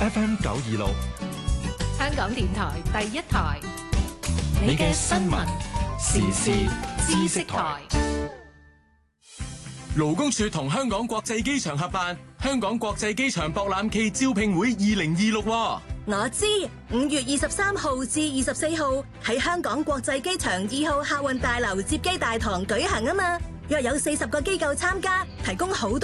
FM 926， 香港電台第一台， 你嘅新聞時事知識台。 勞工處同香港國際機場合辦香港國際機場博覽暨招聘會2026。 我知，5月23號至24號喺香港國際機場2號客運大樓接機大堂舉行啊嘛，約有40個機構參加，提供好多